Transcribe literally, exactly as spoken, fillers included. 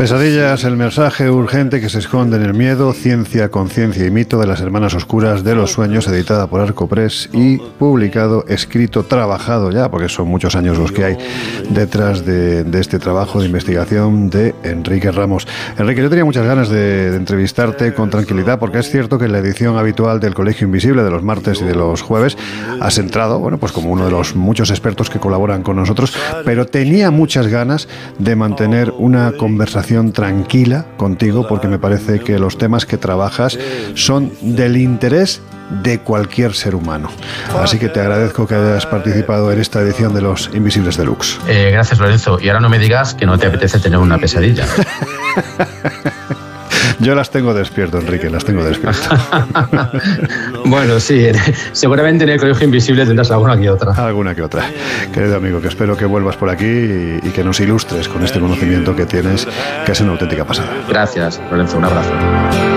Pesadillas, el mensaje urgente que se esconde en el miedo, ciencia, conciencia y mito de las hermanas oscuras de los sueños, editada por Arcopress y publicado, escrito, trabajado ya, porque son muchos años los que hay detrás de, de este trabajo de investigación de Enrique Ramos. Enrique, yo tenía muchas ganas de, de entrevistarte con tranquilidad, porque es cierto que en la edición habitual del Colegio Invisible de los martes y de los jueves has entrado, bueno, pues como uno de los muchos expertos que colaboran con nosotros, pero tenía muchas ganas de mantener una conversación tranquila contigo, porque me parece que los temas que trabajas son del interés de cualquier ser humano. Así que te agradezco que hayas participado en esta edición de Los Invisibles Deluxe. Eh, gracias, Lorenzo. Y ahora no me digas que no te apetece tener una pesadilla. Yo las tengo despierto, Enrique, las tengo despierto. Bueno, sí, seguramente en el Colegio Invisible tendrás alguna que otra. Alguna que otra. Querido amigo, que espero que vuelvas por aquí y, y que nos ilustres con este conocimiento que tienes, que es una auténtica pasada. Gracias, Lorenzo, un abrazo.